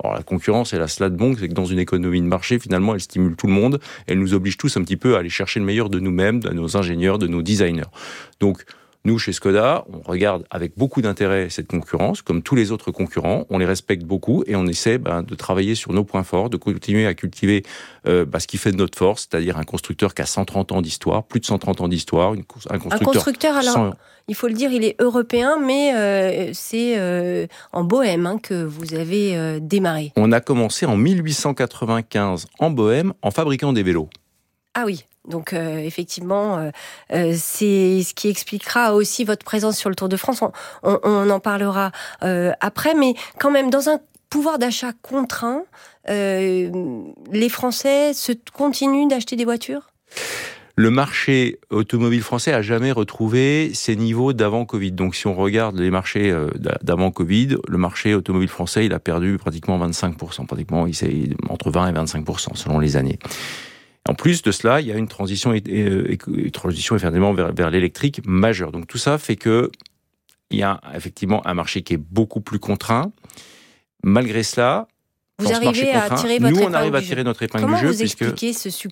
Alors la concurrence, elle a cela de bon, c'est que dans une économie de marché, finalement, elle stimule tout le monde, elle nous oblige tous un petit peu à aller chercher le meilleur de nous-mêmes, de nos ingénieurs, de nos designers. Donc, nous, chez Skoda, on regarde avec beaucoup d'intérêt cette concurrence, comme tous les autres concurrents, on les respecte beaucoup et on essaie de travailler sur nos points forts, de continuer à cultiver ce qui fait de notre force, c'est-à-dire un constructeur qui a 130 ans d'histoire, plus de 130 ans d'histoire, un constructeur alors, il faut le dire, il est européen, mais c'est en Bohème que vous avez démarré. On a commencé en 1895 en Bohème en fabriquant des vélos. Ah oui. Donc effectivement, c'est ce qui expliquera aussi votre présence sur le Tour de France. On en parlera après, mais quand même, dans un pouvoir d'achat contraint, les Français continuent d'acheter des voitures ? Le marché automobile français a jamais retrouvé ses niveaux d'avant Covid. Donc, si on regarde les marchés d'avant Covid, le marché automobile français, il a perdu pratiquement 25%. Pratiquement, il s'est entre 20 et 25% selon les années. En plus de cela, il y a une transition effectivement vers l'électrique majeure. Donc tout ça fait que il y a effectivement un marché qui est beaucoup plus contraint. Malgré cela, vous arrivez à tirer votre épingle du jeu. Nous, on arrive à tirer notre épingle du jeu. Comment vous expliquez ce succès ?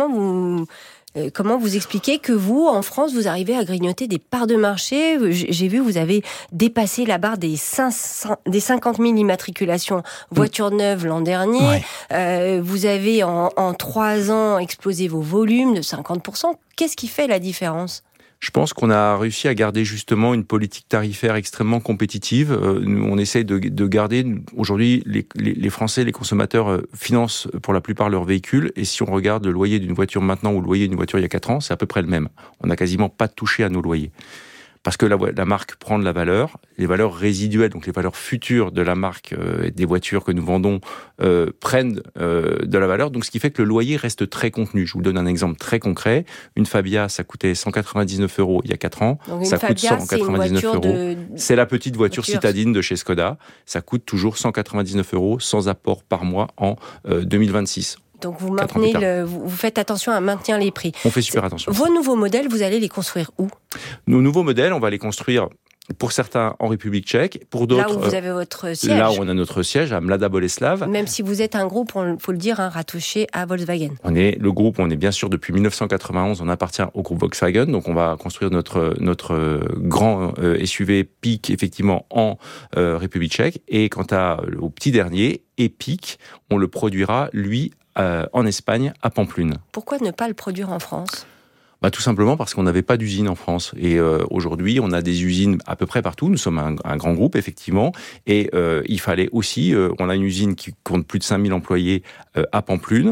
Comment vous expliquez que vous, en France, vous arrivez à grignoter des parts de marché ? J'ai vu, vous avez dépassé la barre des 50 000 immatriculations voitures neuves l'an dernier. Ouais. Vous avez, en 3 ans, explosé vos volumes de 50%. Qu'est-ce qui fait la différence ? Je pense qu'on a réussi à garder justement une politique tarifaire extrêmement compétitive. On essaie de garder... Aujourd'hui, les Français, les consommateurs financent pour la plupart leurs véhicules. Et si on regarde le loyer d'une voiture maintenant ou le loyer d'une voiture il y a 4 ans, c'est à peu près le même. On n'a quasiment pas touché à nos loyers. Parce que la marque prend de la valeur, les valeurs résiduelles, donc les valeurs futures de la marque des voitures que nous vendons prennent de la valeur. Donc ce qui fait que le loyer reste très contenu. Je vous donne un exemple très concret. Une Fabia, ça coûtait 199 € il y a 4 ans. Donc ça Fabia, coûte 199 €. C'est la petite voiture citadine de chez Skoda. Ça coûte toujours 199 € sans apport par mois en 2026. Donc vous vous faites attention à maintenir les prix. On fait super attention. Vos nouveaux modèles, vous allez les construire où ? Nos nouveaux modèles, on va les construire pour certains en République tchèque, pour d'autres... Là où vous avez votre siège. Là où on a notre siège, à Mladá Boleslav. Même si vous êtes un groupe, il faut le dire, rattaché à Volkswagen. On est bien sûr depuis 1991, on appartient au groupe Volkswagen, donc on va construire notre grand SUV Peak effectivement en République tchèque. Et quant au petit dernier, Epic, on le produira, lui, en Espagne, à Pampelune. Pourquoi ne pas le produire en France ? Tout simplement parce qu'on n'avait pas d'usine en France. Et aujourd'hui, on a des usines à peu près partout. Nous sommes un grand groupe, effectivement. Et il fallait aussi... on a une usine qui compte plus de 5000 employés à Pampelune.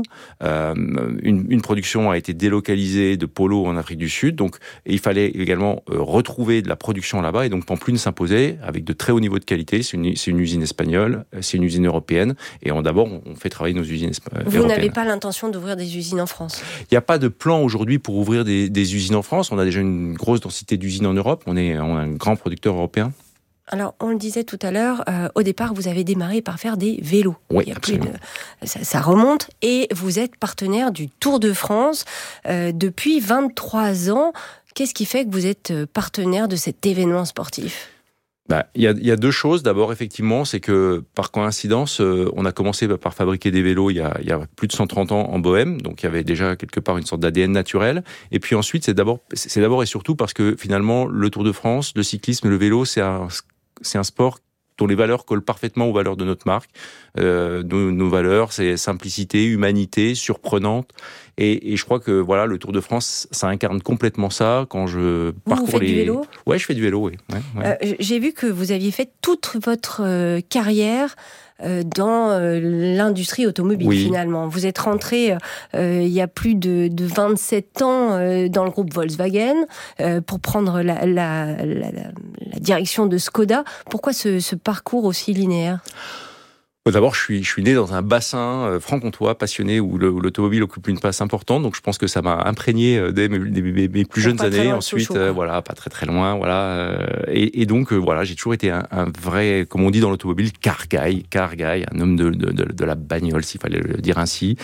Une production a été délocalisée de Polo en Afrique du Sud. Donc, il fallait également retrouver de la production là-bas. Et donc, Pampelune s'imposait avec de très hauts niveaux de qualité. C'est une usine espagnole, c'est une usine européenne. Et d'abord, on fait travailler nos usines européennes. Vous n'avez pas l'intention d'ouvrir des usines en France ? Il n'y a pas de plan aujourd'hui pour ouvrir des usines en France. On a déjà une grosse densité d'usines en Europe. On est un grand producteur européen. Alors, on le disait tout à l'heure, au départ, vous avez démarré par faire des vélos. Oui, absolument. Ça remonte. Et vous êtes partenaire du Tour de France depuis 23 ans. Qu'est-ce qui fait que vous êtes partenaire de cet événement sportif ? Il y a 2 choses. D'abord, effectivement, c'est que par coïncidence, on a commencé par fabriquer des vélos il y a plus de 130 ans en Bohème, donc il y avait déjà quelque part une sorte d'ADN naturel. Et puis ensuite, c'est d'abord et surtout parce que finalement, le Tour de France, le cyclisme, le vélo, c'est un sport dont les valeurs collent parfaitement aux valeurs de notre marque. Nos valeurs, c'est simplicité, humanité, surprenante. Et je crois que voilà, le Tour de France, ça incarne complètement ça. Quand je parcours vous faites du vélo ? Ouais, je fais du vélo, oui. Ouais. J'ai vu que vous aviez fait toute votre carrière dans l'industrie automobile, oui. Finalement. Vous êtes rentré il y a plus de 27 ans dans le groupe Volkswagen pour prendre la direction de Skoda. Pourquoi ce parcours aussi linéaire ? D'abord, je suis né dans un bassin franc-comtois passionné où l'automobile occupe une place importante, donc je pense que ça m'a imprégné dès mes plus jeunes années. Ensuite, pas très loin, voilà. Et donc voilà, j'ai toujours été un vrai, comme on dit dans l'automobile, car guy, un homme de la bagnole, s'il fallait le dire ainsi.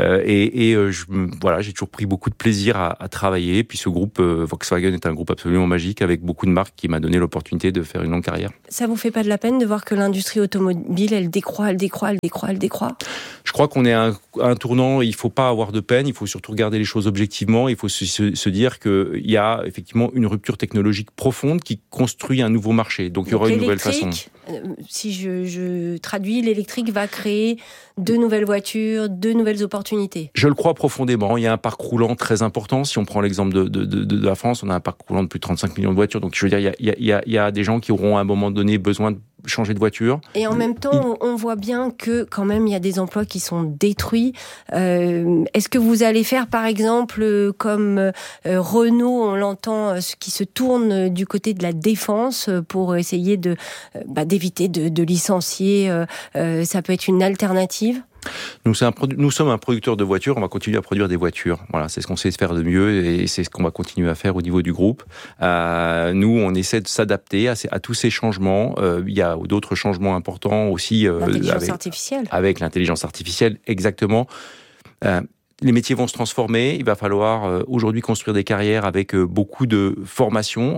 J'ai toujours pris beaucoup de plaisir à travailler. Puis ce groupe Volkswagen est un groupe absolument magique avec beaucoup de marques qui m'a donné l'opportunité de faire une longue carrière. Ça vous fait pas de la peine de voir que l'industrie automobile, elle décroît elle décroît. Je crois qu'on est à un tournant, il ne faut pas avoir de peine, il faut surtout regarder les choses objectivement, il faut se dire qu'il y a effectivement une rupture technologique profonde qui construit un nouveau marché. Donc il y aura une nouvelle façon. Si je traduis, l'électrique va créer de nouvelles voitures, de nouvelles opportunités. Je le crois profondément. Il y a un parc roulant très important. Si on prend l'exemple de la France, on a un parc roulant de plus de 35 millions de voitures. Donc je veux dire, il y a des gens qui auront à un moment donné besoin de changer de voiture. Et en même temps, on voit bien que quand même il y a des emplois qui sont détruits. Est-ce que vous allez faire par exemple comme Renault, on l'entend, qui se tourne du côté de la défense pour essayer d'éviter de licencier, ça peut être une alternative? Nous sommes un producteur de voitures, on va continuer à produire des voitures. Voilà, c'est ce qu'on sait faire de mieux et c'est ce qu'on va continuer à faire au niveau du groupe. Nous, on essaie de s'adapter à tous ces changements. Il y a d'autres changements importants aussi avec l'intelligence artificielle, exactement. Les métiers vont se transformer. Il va falloir aujourd'hui construire des carrières avec beaucoup de formation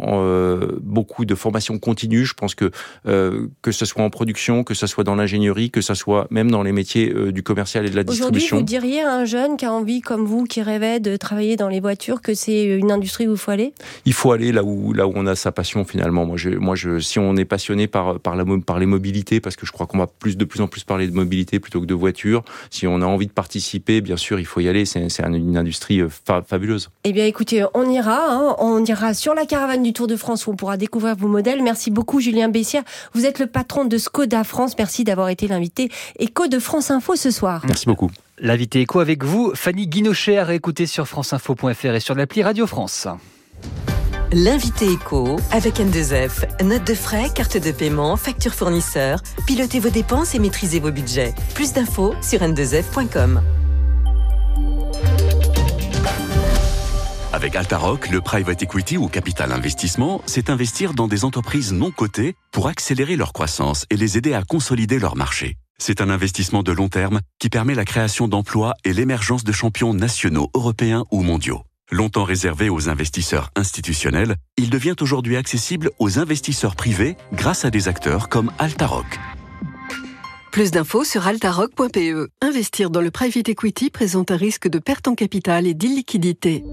continue. Je pense que ce soit en production, que ce soit dans l'ingénierie, que ce soit même dans les métiers du commercial et de la distribution. Aujourd'hui, vous diriez à un jeune qui a envie, comme vous, qui rêvait de travailler dans les voitures, que c'est une industrie où il faut aller ? Il faut aller là où on a sa passion finalement. Si on est passionné par les mobilités, parce que je crois qu'on va de plus en plus parler de mobilité plutôt que de voiture. Si on a envie de participer, bien sûr, il faut y aller. C'est une industrie fabuleuse. Eh bien, écoutez, on ira sur la caravane du Tour de France où on pourra découvrir vos modèles. Merci beaucoup, Julien Bessière. Vous êtes le patron de Skoda France. Merci d'avoir été l'invité Éco de France Info ce soir. Merci beaucoup. L'invité Éco avec vous, Fanny Guinochet, à réécouter sur franceinfo.fr et sur l'appli Radio France. L'invité Éco avec N2F. Note de frais, carte de paiement, facture fournisseur. Pilotez vos dépenses et maîtrisez vos budgets. Plus d'infos sur n2f.com. Avec Altaroc, le private equity ou capital investissement, c'est investir dans des entreprises non cotées pour accélérer leur croissance et les aider à consolider leur marché. C'est un investissement de long terme qui permet la création d'emplois et l'émergence de champions nationaux, européens ou mondiaux. Longtemps réservé aux investisseurs institutionnels, il devient aujourd'hui accessible aux investisseurs privés grâce à des acteurs comme Altaroc. Plus d'infos sur altaroc.pe. Investir dans le private equity présente un risque de perte en capital et d'illiquidité.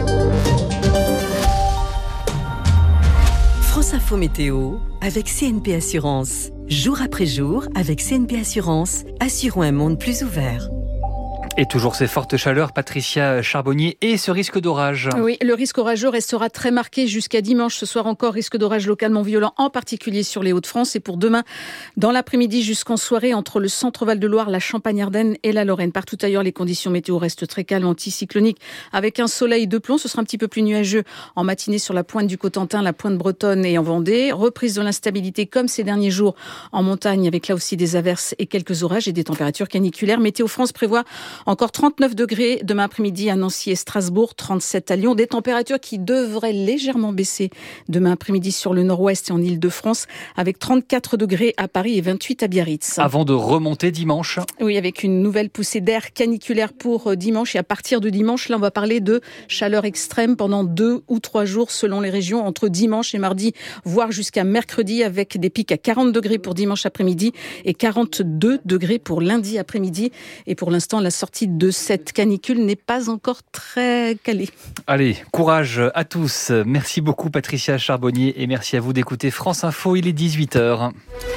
France Info Météo avec CNP Assurance. Jour après jour, avec CNP Assurance, assurons un monde plus ouvert. Et toujours ces fortes chaleurs, Patricia Charbonnier, et ce risque d'orage. Oui, le risque orageux restera très marqué jusqu'à dimanche. Ce soir encore, risque d'orage localement violent, en particulier sur les Hauts-de-France. Et pour demain, dans l'après-midi jusqu'en soirée, entre le centre Val-de-Loire, la Champagne-Ardenne et la Lorraine. Partout ailleurs, les conditions météo restent très calmes, anticycloniques, avec un soleil de plomb. Ce sera un petit peu plus nuageux en matinée sur la pointe du Cotentin, la pointe bretonne et en Vendée. Reprise de l'instabilité comme ces derniers jours en montagne, avec là aussi des averses et quelques orages et des températures caniculaires. Météo France prévoit encore 39 degrés demain après-midi à Nancy et Strasbourg, 37 à Lyon. Des températures qui devraient légèrement baisser demain après-midi sur le nord-ouest et en Ile-de-France, avec 34 degrés à Paris et 28 à Biarritz. Avant de remonter dimanche. Oui, avec une nouvelle poussée d'air caniculaire pour dimanche. Et à partir de dimanche, là, on va parler de chaleur extrême pendant 2 ou 3 jours selon les régions, entre dimanche et mardi, voire jusqu'à mercredi, avec des pics à 40 degrés pour dimanche après-midi et 42 degrés pour lundi après-midi. Et pour l'instant, la sortie de cette canicule n'est pas encore très calée. Allez, courage à tous. Merci beaucoup Patricia Charbonnier et merci à vous d'écouter France Info. Il est 18h.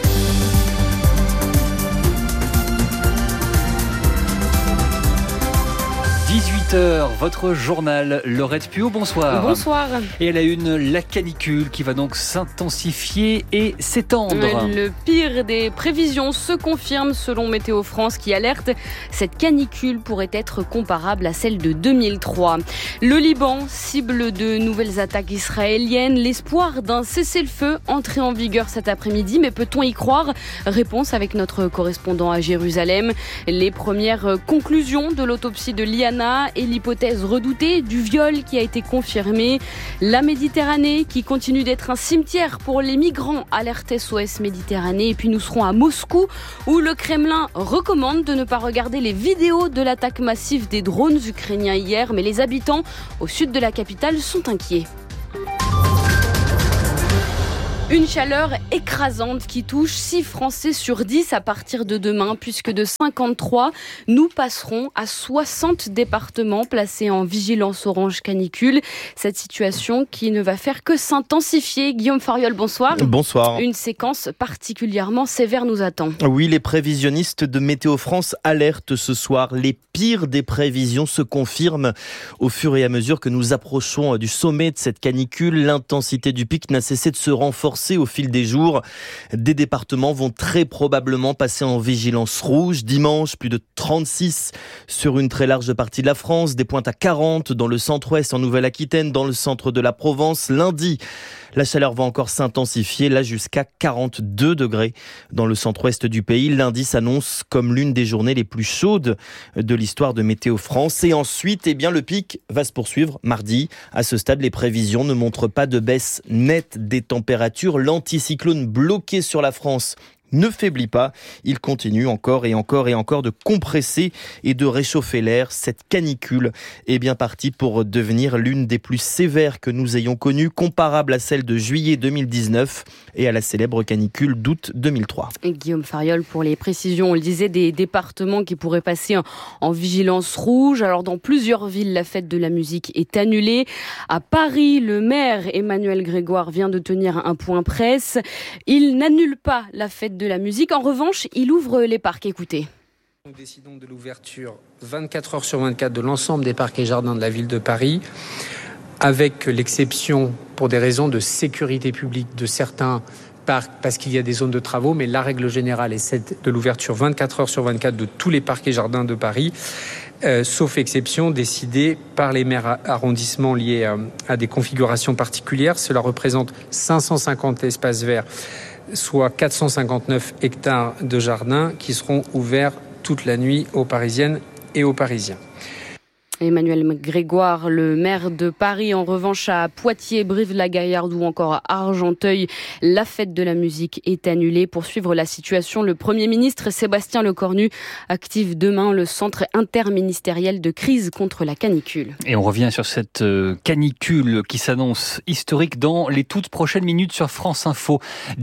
18h, votre journal. Laurette Puot, bonsoir. Bonsoir. Et à la une, la canicule qui va donc s'intensifier et s'étendre. Le pire des prévisions se confirme selon Météo France qui alerte. Cette canicule pourrait être comparable à celle de 2003. Le Liban cible de nouvelles attaques israéliennes. L'espoir d'un cessez-le-feu entré en vigueur cet après-midi. Mais peut-on y croire ? Réponse avec notre correspondant à Jérusalem. Les premières conclusions de l'autopsie de Liana et l'hypothèse redoutée du viol qui a été confirmée. La Méditerranée qui continue d'être un cimetière pour les migrants, alerte SOS Méditerranée. Et puis nous serons à Moscou où le Kremlin recommande de ne pas regarder les vidéos de l'attaque massive des drones ukrainiens hier. Mais les habitants au sud de la capitale sont inquiets. Une chaleur écrasante qui touche 6 Français sur 10 à partir de demain, puisque de 53, nous passerons à 60 départements placés en vigilance orange canicule. Cette situation qui ne va faire que s'intensifier. Guillaume Fariol, bonsoir. Bonsoir. Une séquence particulièrement sévère nous attend. Oui, les prévisionnistes de Météo France alertent ce soir. Les pires des prévisions se confirment au fur et à mesure que nous approchons du sommet de cette canicule. L'intensité du pic n'a cessé de se renforcer au fil des jours. Des départements vont très probablement passer en vigilance rouge. Dimanche, plus de 36 sur une très large partie de la France. Des pointes à 40 dans le centre-ouest, en Nouvelle-Aquitaine, dans le centre de la Provence. Lundi, la chaleur va encore s'intensifier, là jusqu'à 42 degrés dans le centre-ouest du pays. Lundi s'annonce comme l'une des journées les plus chaudes de l'histoire de Météo France. Et ensuite, le pic va se poursuivre mardi. À ce stade, les prévisions ne montrent pas de baisse nette des températures. L'anticyclone bloqué sur la France ne faiblit pas, il continue encore et encore et encore de compresser et de réchauffer l'air. Cette canicule est bien partie pour devenir l'une des plus sévères que nous ayons connues, comparable à celle de juillet 2019 et à la célèbre canicule d'août 2003. Et Guillaume Fariol, pour les précisions, on le disait, des départements qui pourraient passer en vigilance rouge. Alors dans plusieurs villes, la fête de la musique est annulée. À Paris, le maire Emmanuel Grégoire vient de tenir un point presse. Il n'annule pas la fête de la musique. En revanche, il ouvre les parcs. Écoutez. Nous décidons de l'ouverture 24 heures sur 24 de l'ensemble des parcs et jardins de la ville de Paris, avec l'exception, pour des raisons de sécurité publique, de certains parcs, parce qu'il y a des zones de travaux, mais la règle générale est celle de l'ouverture 24 heures sur 24 de tous les parcs et jardins de Paris, sauf exception décidée par les maires arrondissements liés à des configurations particulières. Cela représente 550 espaces verts, soit 459 hectares de jardins qui seront ouverts toute la nuit aux Parisiennes et aux Parisiens. Emmanuel Grégoire, le maire de Paris. En revanche, à Poitiers, Brive-la-Gaillarde ou encore à Argenteuil, la fête de la musique est annulée. Pour suivre la situation, le Premier ministre Sébastien Lecornu active demain le centre interministériel de crise contre la canicule. Et on revient sur cette canicule qui s'annonce historique dans les toutes prochaines minutes sur France Info.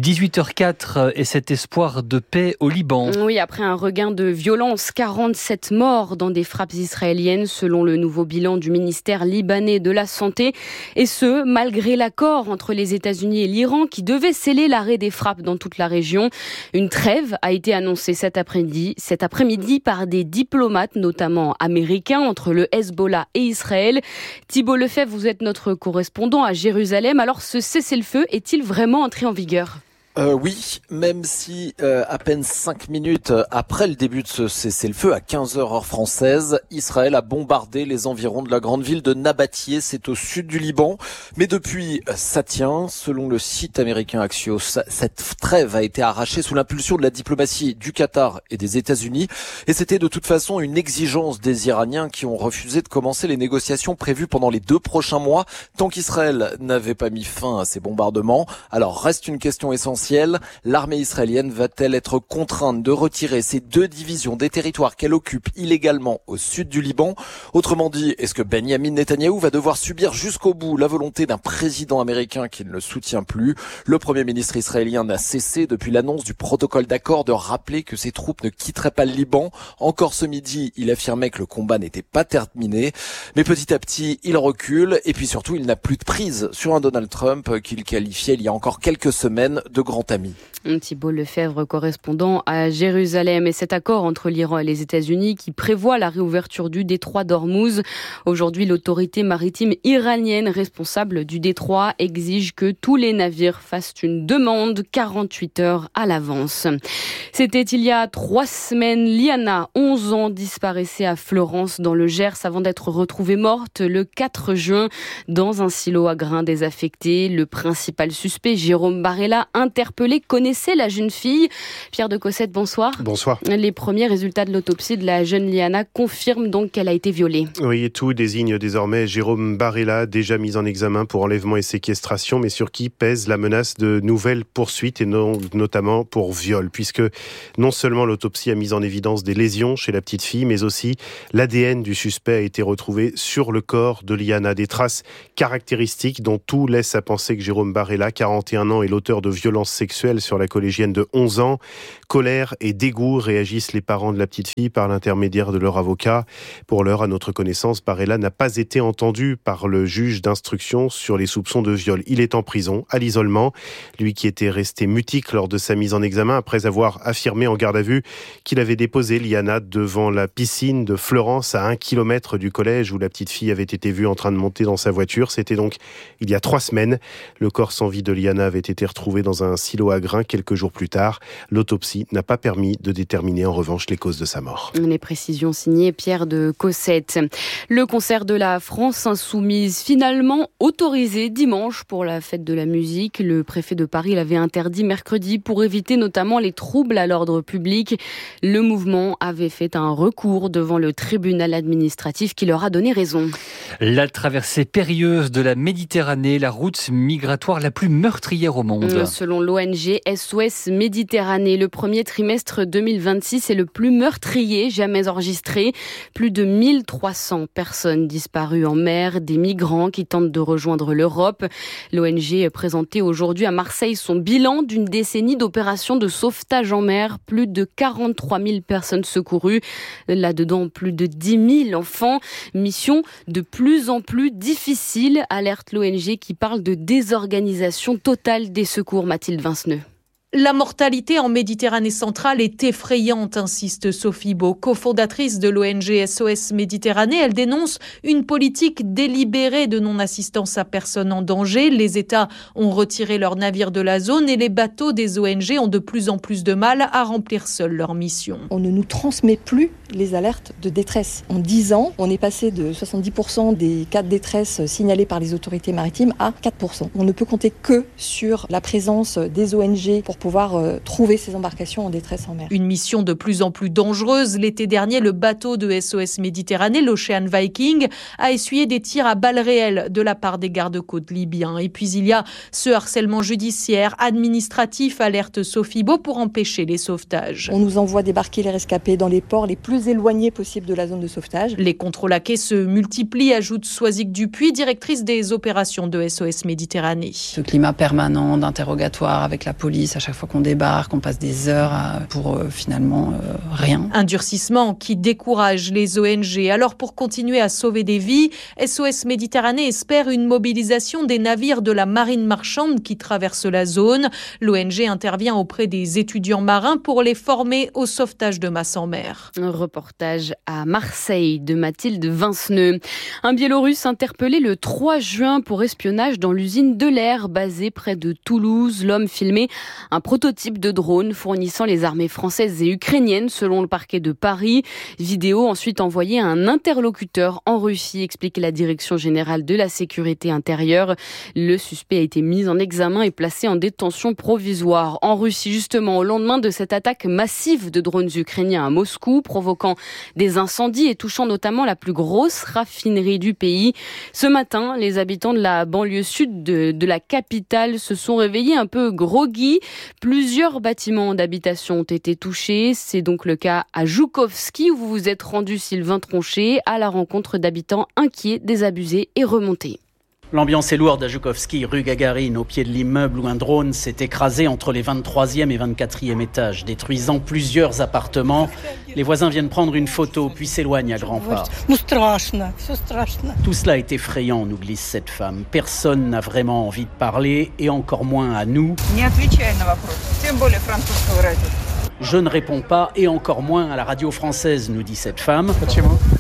18h04 et cet espoir de paix au Liban. Oui, après un regain de violence, 47 morts dans des frappes israéliennes selon le nouveau bilan du ministère libanais de la Santé. Et ce, malgré l'accord entre les États-Unis et l'Iran qui devait sceller l'arrêt des frappes dans toute la région. Une trêve a été annoncée cet après-midi par des diplomates, notamment américains, entre le Hezbollah et Israël. Thibault Lefebvre, vous êtes notre correspondant à Jérusalem. Alors ce cessez-le-feu est-il vraiment entré en vigueur ? Oui, même si à peine 5 minutes après le début de ce cessez-le-feu, à 15h heure française, Israël a bombardé les environs de la grande ville de Nabatieh, c'est au sud du Liban. Mais depuis, ça tient. Selon le site américain Axios, cette trêve a été arrachée sous l'impulsion de la diplomatie du Qatar et des États-Unis. Et c'était de toute façon une exigence des Iraniens qui ont refusé de commencer les négociations prévues pendant les 2 prochains mois, tant qu'Israël n'avait pas mis fin à ces bombardements. Alors reste une question essentielle. L'armée israélienne va-t-elle être contrainte de retirer ses 2 divisions des territoires qu'elle occupe illégalement au sud du Liban? Autrement dit, est-ce que Benyamin Netanyahou va devoir subir jusqu'au bout la volonté d'un président américain qui ne le soutient plus? Le Premier ministre israélien n'a cessé depuis l'annonce du protocole d'accord de rappeler que ses troupes ne quitteraient pas le Liban. Encore ce midi, il affirmait que le combat n'était pas terminé. Mais petit à petit, il recule et puis surtout, il n'a plus de prise sur un Donald Trump qu'il qualifiait il y a encore quelques semaines de grand ami. Thibault Lefebvre, correspondant à Jérusalem. Et cet accord entre l'Iran et les États-Unis qui prévoit la réouverture du détroit d'Ormuz. Aujourd'hui, l'autorité maritime iranienne responsable du détroit exige que tous les navires fassent une demande 48 heures à l'avance. C'était il y a 3 semaines. Liana, 11 ans, disparaissait à Florence dans le Gers avant d'être retrouvée morte le 4 juin dans un silo à grains désaffecté. Le principal suspect, Jérôme Barella, interpellé interpellé connaissait la jeune fille. Pierre de Cossette, bonsoir. Bonsoir. Les premiers résultats de l'autopsie de la jeune Liana confirment donc qu'elle a été violée. Oui, et tout désigne désormais Jérôme Barella, déjà mis en examen pour enlèvement et séquestration, mais sur qui pèse la menace de nouvelles poursuites, et notamment pour viol, puisque non seulement l'autopsie a mis en évidence des lésions chez la petite fille, mais aussi l'ADN du suspect a été retrouvé sur le corps de Liana. Des traces caractéristiques dont tout laisse à penser que Jérôme Barella, 41 ans, est l'auteur de violences sexuelles sur la collégienne de 11 ans. Colère et dégoût réagissent les parents de la petite fille par l'intermédiaire de leur avocat. Pour l'heure, à notre connaissance, Barella n'a pas été entendu par le juge d'instruction sur les soupçons de viol. Il est en prison, à l'isolement. Lui qui était resté mutique lors de sa mise en examen après avoir affirmé en garde à vue qu'il avait déposé Liana devant la piscine de Fleurance à 1 kilomètre du collège où la petite fille avait été vue en train de monter dans sa voiture. C'était donc il y a 3 semaines. Le corps sans vie de Liana avait été retrouvé dans un silo à grains quelques jours plus tard. L'autopsie n'a pas permis de déterminer en revanche les causes de sa mort. Les précisions signées Pierre de Cossette. Le concert de la France Insoumise finalement autorisé dimanche pour la fête de la musique. Le préfet de Paris l'avait interdit mercredi pour éviter notamment les troubles à l'ordre public. Le mouvement avait fait un recours devant le tribunal administratif qui leur a donné raison. La traversée périlleuse de la Méditerranée, la route migratoire la plus meurtrière au monde. Selon l'ONG SOS Méditerranée, le premier trimestre 2026 est le plus meurtrier jamais enregistré. Plus de 1300 personnes disparues en mer, des migrants qui tentent de rejoindre l'Europe. L'ONG présentait aujourd'hui à Marseille son bilan d'une décennie d'opérations de sauvetage en mer. Plus de 43 000 personnes secourues, là-dedans plus de 10 000 enfants. Mission de plus en plus difficile, alerte l'ONG qui parle de désorganisation totale des secours. Mathilde Vinceneux. La mortalité en Méditerranée centrale est effrayante, insiste Sophie Beau, cofondatrice de l'ONG SOS Méditerranée. Elle dénonce une politique délibérée de non-assistance à personne en danger. Les États ont retiré leurs navires de la zone et les bateaux des ONG ont de plus en plus de mal à remplir seuls leur mission. On ne nous transmet plus les alertes de détresse. En 10 ans, on est passé de 70% des cas de détresse signalés par les autorités maritimes à 4%. On ne peut compter que sur la présence des ONG pour pouvoir trouver ces embarcations en détresse en mer. Une mission de plus en plus dangereuse. L'été dernier, le bateau de SOS Méditerranée, l'Ocean Viking, a essuyé des tirs à balles réelles de la part des gardes-côtes libyens. Et puis il y a ce harcèlement judiciaire, administratif, alerte Sophie Beau, pour empêcher les sauvetages. On nous envoie débarquer les rescapés dans les ports les plus éloignés possibles de la zone de sauvetage. Les contrôles à quai se multiplient, ajoute Soisic Dupuis, directrice des opérations de SOS Méditerranée. Ce climat permanent d'interrogatoire avec la police à chaque fois qu'on débarque, on passe des heures pour finalement rien. Un durcissement qui décourage les ONG. Alors pour continuer à sauver des vies, SOS Méditerranée espère une mobilisation des navires de la marine marchande qui traversent la zone. L'ONG intervient auprès des étudiants marins pour les former au sauvetage de masse en mer. Un reportage à Marseille de Mathilde Vinceneux. Un Biélorusse interpellé le 3 juin pour espionnage dans l'usine de l'air basée près de Toulouse. L'homme filmait un prototype de drone fournissant les armées françaises et ukrainiennes selon le parquet de Paris. Vidéo ensuite envoyée à un interlocuteur en Russie, explique la Direction générale de la sécurité intérieure. Le suspect a été mis en examen et placé en détention provisoire en Russie, justement au lendemain de cette attaque massive de drones ukrainiens à Moscou, provoquant des incendies et touchant notamment la plus grosse raffinerie du pays. Ce matin, les habitants de la banlieue sud de la capitale se sont réveillés un peu groggy. Plusieurs bâtiments d'habitation ont été touchés. C'est donc le cas à Joukovski où vous vous êtes rendu, Sylvain Tronchet, à la rencontre d'habitants inquiets, désabusés et remontés. L'ambiance est lourde à Joukovski, rue Gagarine, au pied de l'immeuble où un drone s'est écrasé entre les 23e et 24e étages, détruisant plusieurs appartements. Les voisins viennent prendre une photo, puis s'éloignent à grands pas. Tout cela est effrayant, nous glisse cette femme. Personne n'a vraiment envie de parler, et encore moins à nous. Je ne réponds pas, et encore moins à la radio française, nous dit cette femme. Pourquoi ?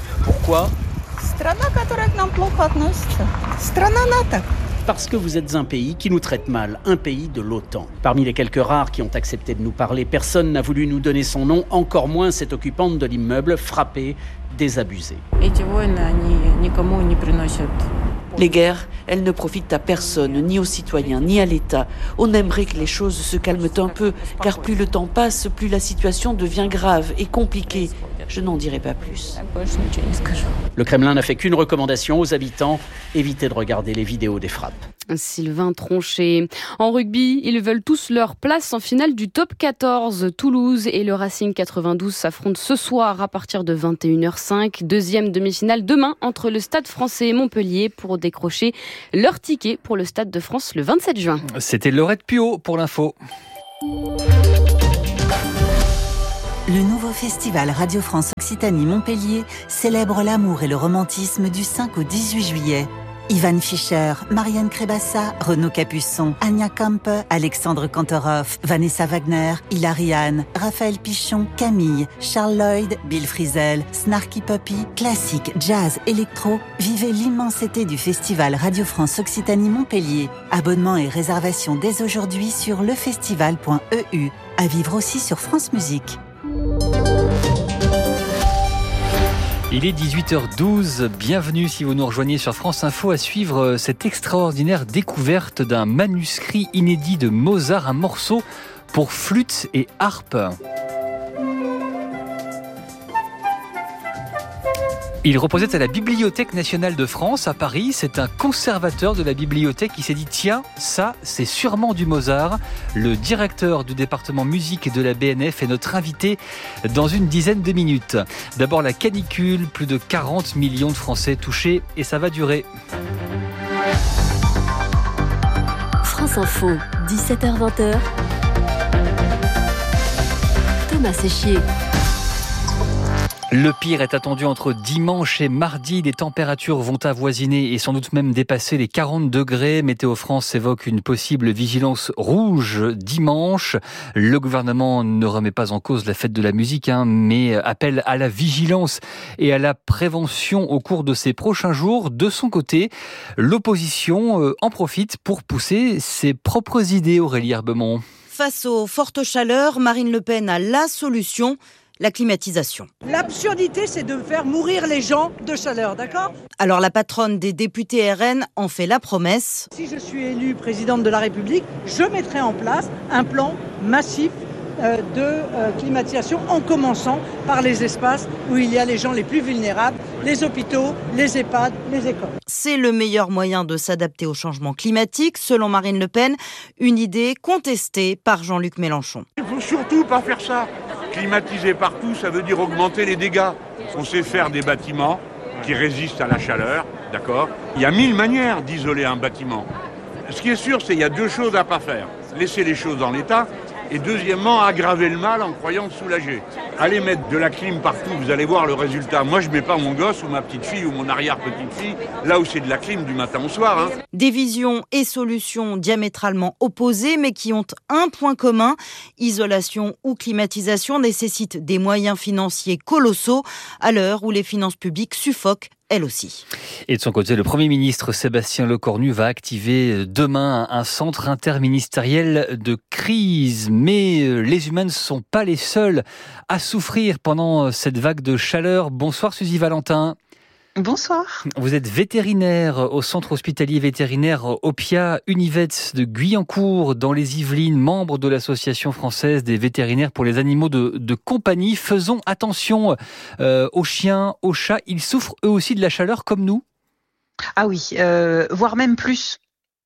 Parce que vous êtes un pays qui nous traite mal, un pays de l'OTAN. Parmi les quelques rares qui ont accepté de nous parler, personne n'a voulu nous donner son nom, encore moins cette occupante de l'immeuble frappée, désabusée. Les guerres, elles ne profitent à personne, ni aux citoyens, ni à l'État. On aimerait que les choses se calment un peu, car plus le temps passe, plus la situation devient grave et compliquée. Je n'en dirai pas plus. Le Kremlin n'a fait qu'une recommandation aux habitants, éviter de regarder les vidéos des frappes. Sylvain Tronchet. En rugby, ils veulent tous leur place en finale du top 14. Toulouse et le Racing 92 s'affrontent ce soir à partir de 21h05. Deuxième demi-finale demain entre le Stade Français et Montpellier pour décrocher leur ticket pour le Stade de France le 27 juin. C'était Laurette Puot pour l'info. Le nouveau festival Radio France Occitanie Montpellier célèbre l'amour et le romantisme du 5 au 18 juillet. Ivan Fischer, Marianne Crébassa, Renaud Capuçon, Anya Kampe, Alexandre Kantorov, Vanessa Wagner, Hilary Hahn, Raphaël Pichon, Camille, Charles Lloyd, Bill Frisell, Snarky Puppy, classique, jazz, électro. Vivez l'immensité du festival Radio France Occitanie Montpellier. Abonnement et réservation dès aujourd'hui sur lefestival.eu. À vivre aussi sur France Musique. Il est 18h12, bienvenue si vous nous rejoignez sur France Info à suivre cette extraordinaire découverte d'un manuscrit inédit de Mozart, un morceau pour flûte et harpe. Il reposait à la Bibliothèque nationale de France à Paris. C'est un conservateur de la bibliothèque qui s'est dit « Tiens, ça, c'est sûrement du Mozart ». Le directeur du département musique de la BNF est notre invité dans une dizaine de minutes. D'abord la canicule, plus de 40 millions de Français touchés et ça va durer. France Info, 17h-20h. Thomas Séchier. Le pire est attendu entre dimanche et mardi. Les températures vont avoisiner et sans doute même dépasser les 40 degrés. Météo France évoque une possible vigilance rouge dimanche. Le gouvernement ne remet pas en cause la fête de la musique, mais appelle à la vigilance et à la prévention au cours de ces prochains jours. De son côté, l'opposition en profite pour pousser ses propres idées, Aurélie Herbemont. Face aux fortes chaleurs, Marine Le Pen a la solution. La climatisation. L'absurdité, c'est de faire mourir les gens de chaleur, d'accord ? Alors la patronne des députés RN en fait la promesse. Si je suis élue présidente de la République, je mettrai en place un plan massif de climatisation en commençant par les espaces où il y a les gens les plus vulnérables, les hôpitaux, les EHPAD, les écoles. C'est le meilleur moyen de s'adapter au changement climatique, selon Marine Le Pen, une idée contestée par Jean-Luc Mélenchon. Il ne faut surtout pas faire ça. Climatiser partout, ça veut dire augmenter les dégâts. On sait faire des bâtiments qui résistent à la chaleur, d'accord ? Il y a 1000 manières d'isoler un bâtiment. Ce qui est sûr, c'est qu'il y a deux choses à ne pas faire. Laisser les choses en l'état et deuxièmement, aggraver le mal en croyant soulager. Allez mettre de la clim partout, vous allez voir le résultat. Moi, je ne mets pas mon gosse ou ma petite fille ou mon arrière-petite-fille là où c'est de la clim du matin au soir. Des visions et solutions diamétralement opposées, mais qui ont un point commun. Isolation ou climatisation nécessitent des moyens financiers colossaux à l'heure où les finances publiques suffoquent. Elle aussi. Et de son côté, le Premier ministre Sébastien Lecornu va activer demain un centre interministériel de crise. Mais les humains ne sont pas les seuls à souffrir pendant cette vague de chaleur. Bonsoir Suzy Valentin. Bonsoir. Vous êtes vétérinaire au centre hospitalier vétérinaire Oppia Univet de Guyancourt dans les Yvelines, membre de l'association française des vétérinaires pour les animaux de compagnie. Faisons attention aux chiens, aux chats. Ils souffrent eux aussi de la chaleur comme nous ? Ah oui, voire même plus.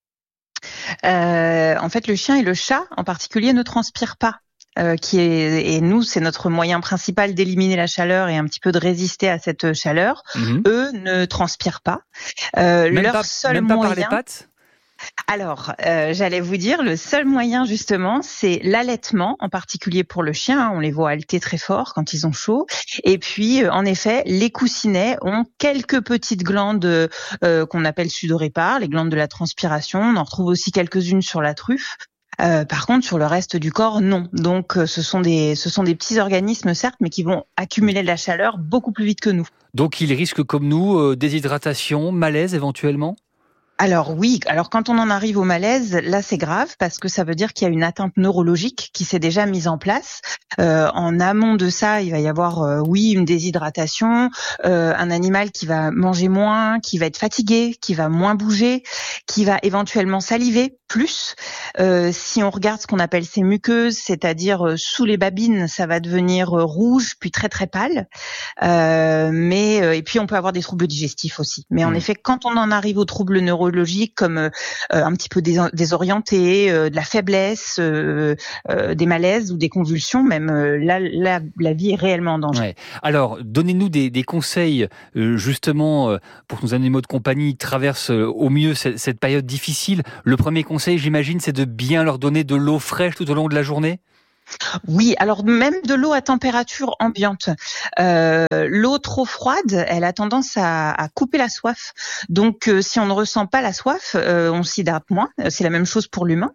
En fait, le chien et le chat en particulier ne transpirent pas. Et nous, c'est notre moyen principal d'éliminer la chaleur et un petit peu de résister à cette chaleur. Eux ne transpirent pas. Leur seul moyen, par les pattes ? Alors, j'allais vous dire, le seul moyen justement, c'est l'allaitement, en particulier pour le chien. On les voit halter très fort quand ils ont chaud. Et puis, en effet, les coussinets ont quelques petites glandes qu'on appelle sudorépar, les glandes de la transpiration. On en retrouve aussi quelques-unes sur la truffe. Par contre, sur le reste du corps, non. Donc, ce sont des petits organismes, certes, mais qui vont accumuler de la chaleur beaucoup plus vite que nous. Donc, ils risquent, comme nous, déshydratation, malaise éventuellement ? Alors oui, quand on en arrive au malaise, là c'est grave parce que ça veut dire qu'il y a une atteinte neurologique qui s'est déjà mise en place. En amont de ça, il va y avoir une déshydratation, un animal qui va manger moins, qui va être fatigué, qui va moins bouger, qui va éventuellement saliver plus. Si on regarde ce qu'on appelle ces muqueuses, c'est-à-dire sous les babines, ça va devenir rouge puis très très pâle. Et puis on peut avoir des troubles digestifs aussi. Mais en effet, quand on en arrive aux troubles neurologiques comme un petit peu désorienté, de la faiblesse, des malaises ou des convulsions, même là la vie est réellement en danger. Ouais. Alors, donnez-nous des conseils justement pour que nos animaux de compagnie traversent au mieux cette période difficile. Le premier conseil, j'imagine, c'est de bien leur donner de l'eau fraîche tout au long de la journée. Oui, alors même de l'eau à température ambiante. L'eau trop froide, elle a tendance à couper la soif. Donc, si on ne ressent pas la soif, on s'hydrate moins. C'est la même chose pour l'humain.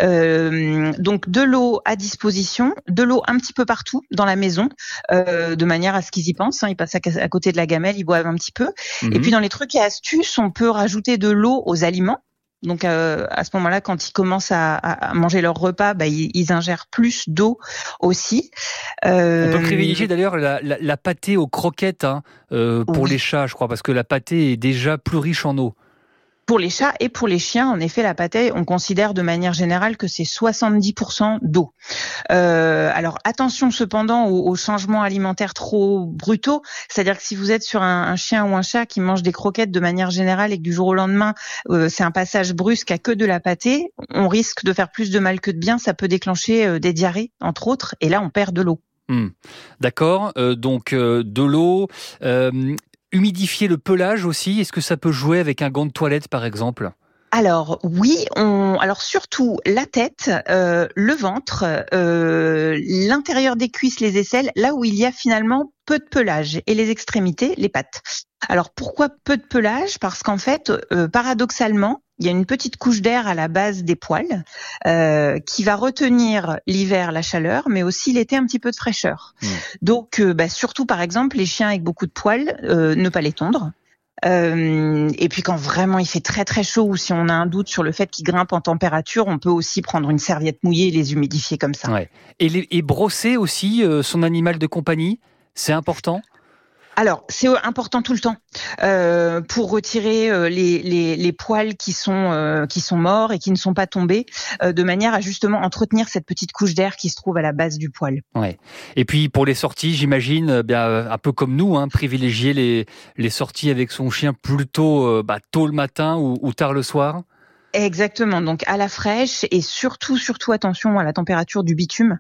Donc, de l'eau à disposition, de l'eau un petit peu partout dans la maison, de manière à ce qu'ils y pensent. Ils passent à côté de la gamelle, ils boivent un petit peu. Et puis, dans les trucs et astuces, on peut rajouter de l'eau aux aliments. Donc à ce moment-là, quand ils commencent à manger leur repas, ils ingèrent plus d'eau aussi. On peut privilégier d'ailleurs la pâtée aux croquettes pour les chats, je crois, parce que la pâtée est déjà plus riche en eau. Pour les chats et pour les chiens, en effet, la pâtée, on considère de manière générale que c'est 70% d'eau. Alors attention cependant aux changements alimentaires trop brutaux, c'est-à-dire que si vous êtes sur un chien ou un chat qui mange des croquettes de manière générale et que du jour au lendemain, c'est un passage brusque à que de la pâtée, on risque de faire plus de mal que de bien, ça peut déclencher des diarrhées, entre autres, et là on perd de l'eau. D'accord, donc de l'eau... Humidifier le pelage aussi, est-ce que ça peut jouer avec un gant de toilette par exemple ? Alors oui, alors surtout la tête, le ventre, l'intérieur des cuisses, les aisselles, là où il y a finalement peu de pelage, et les extrémités, les pattes. Alors pourquoi peu de pelage ? Parce qu'en fait, paradoxalement, il y a une petite couche d'air à la base des poils qui va retenir l'hiver la chaleur, mais aussi l'été un petit peu de fraîcheur. Donc, surtout par exemple, les chiens avec beaucoup de poils, ne pas les tondre. Et puis quand vraiment il fait très très chaud ou si on a un doute sur le fait qu'ils grimpent en température, on peut aussi prendre une serviette mouillée et les humidifier comme ça. Ouais. Et brosser aussi son animal de compagnie, c'est important ? Alors, c'est important tout le temps pour retirer les poils qui sont morts et qui ne sont pas tombés, de manière à justement entretenir cette petite couche d'air qui se trouve à la base du poil. Ouais. Et puis pour les sorties, j'imagine, un peu comme nous, privilégier les sorties avec son chien plutôt tôt le matin ou tard le soir. Exactement, donc à la fraîche et surtout attention à la température du bitume.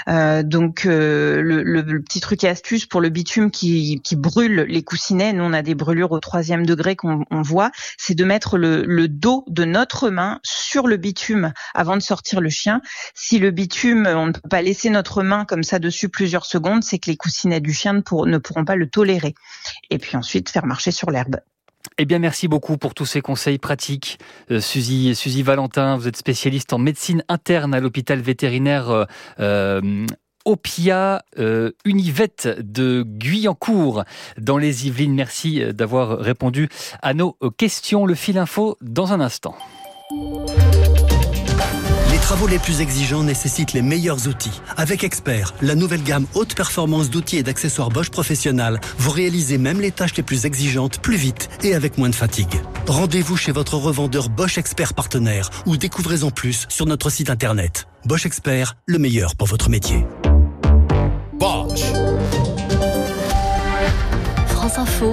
Le petit truc et astuce pour le bitume qui brûle les coussinets, nous on a des brûlures au 3e degré qu'on voit, c'est de mettre le dos de notre main sur le bitume avant de sortir le chien. Si le bitume, on ne peut pas laisser notre main comme ça dessus plusieurs secondes, c'est que les coussinets du chien ne pourront pas le tolérer. Et puis ensuite faire marcher sur l'herbe. Eh bien, merci beaucoup pour tous ces conseils pratiques. Suzy Valentin, vous êtes spécialiste en médecine interne à l'hôpital vétérinaire Opia Univet de Guyancourt dans les Yvelines. Merci d'avoir répondu à nos questions. Le fil info dans un instant. Les travaux les plus exigeants nécessitent les meilleurs outils. Avec Expert, la nouvelle gamme haute performance d'outils et d'accessoires Bosch Professionnal, vous réalisez même les tâches les plus exigeantes plus vite et avec moins de fatigue. Rendez-vous chez votre revendeur Bosch Expert partenaire ou découvrez-en plus sur notre site internet. Bosch Expert, le meilleur pour votre métier. Bosch. France Info,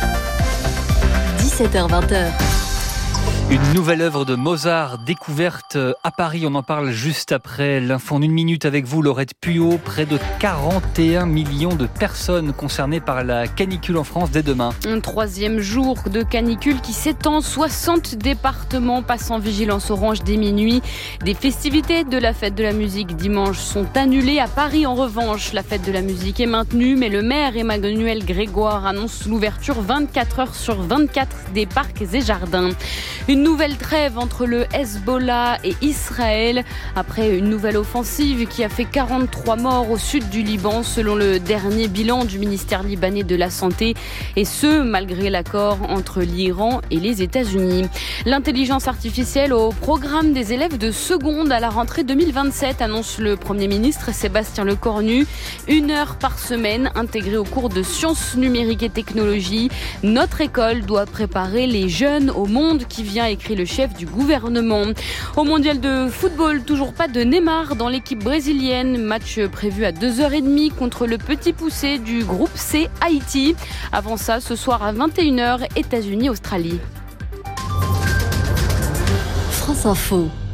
17h-20h. Une nouvelle œuvre de Mozart découverte à Paris. On en parle juste après l'info en 1 minute avec vous, Laurette Puyot. Près de 41 millions de personnes concernées par la canicule en France dès demain. Un 3e jour de canicule qui s'étend. 60 départements passent en vigilance orange dès minuit. Des festivités de la fête de la musique dimanche sont annulées. À Paris, en revanche, la fête de la musique est maintenue. Mais le maire Emmanuel Grégoire annonce l'ouverture 24 heures sur 24 des parcs et jardins. Une nouvelle trêve entre le Hezbollah et Israël après une nouvelle offensive qui a fait 43 morts au sud du Liban selon le dernier bilan du ministère libanais de la Santé, et ce malgré l'accord entre l'Iran et les États-Unis. L'intelligence artificielle au programme des élèves de seconde à la rentrée 2027, annonce le Premier ministre Sébastien Lecornu. 1 heure par semaine intégrée au cours de sciences numériques et technologies. Notre école doit préparer les jeunes au monde qui vient, écrit le chef du gouvernement. Au mondial de football, toujours pas de Neymar dans l'équipe brésilienne. Match prévu à 2h30 contre le petit poussé du groupe C, Haïti. Avant ça, ce soir à 21h, États-Unis-Australie. France Info.